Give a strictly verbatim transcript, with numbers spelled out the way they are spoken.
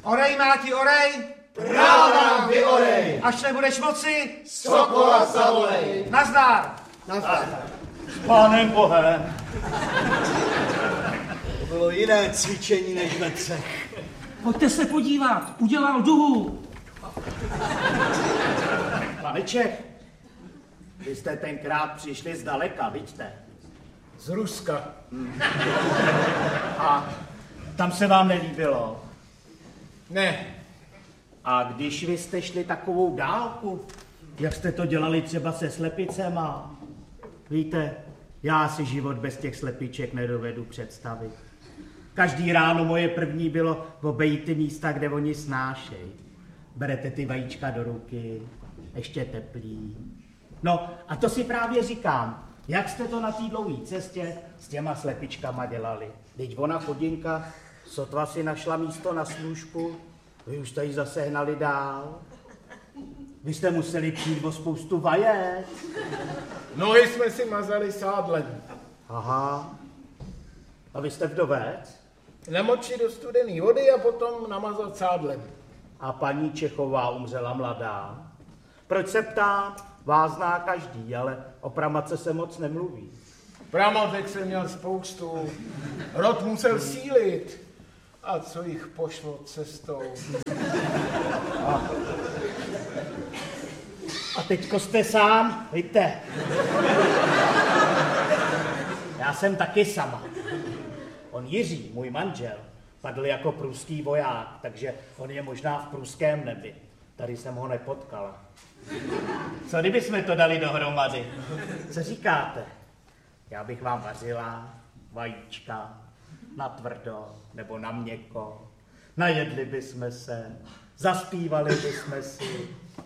Orej, Máti, orej! Práva nám vyorej! Až nebudeš moci, Sokola zavolej! nazdar! Nazdar. S pánem Bohem. To bylo jiné cvičení než ve třech. Pojďte se podívat, udělal duhu. Pane Čech, vy jste tenkrát přišli zdaleka, vidíte? Z Ruska. Hmm. A tam se vám nelíbilo? Ne. A když vy jste šli takovou dálku, jak jste to dělali třeba se slepicema? Víte, já si život bez těch slepiček nedovedu představit. Každý ráno moje první bylo obejít ty místa, kde oni snášej. Berete ty vajíčka do ruky, ještě teplý. No a to si právě říkám, jak jste to na té dlouhé cestě s těma slepičkama dělali. Teď ona chodinka sotva si našla místo na slůžku, vy už jste ji zase hnali dál. Vy jste museli přijít o spoustu vajet. Nohy jsme si mazali sádlem. Aha. A vy jste vdovec? Namočit do studené vody a potom namazat sádlem. A paní Čechová umřela mladá. Proč se ptám? Vás zná každý, ale o pramace se moc nemluví. Pramotek jsem měl spoustu. Rod musel sílit. A co jich pošlo cestou? A, a teďko jste sám, víte. Já jsem taky sama. On Jiří, můj manžel, padl jako pruský voják, takže on je možná v pruském nebi. Tady jsem ho nepotkala. Co kdybychom to dali dohromady? Co říkáte? Já bych vám vařila vajíčka na tvrdo nebo na měkko. Najedli bychom se, zaspívali bychom si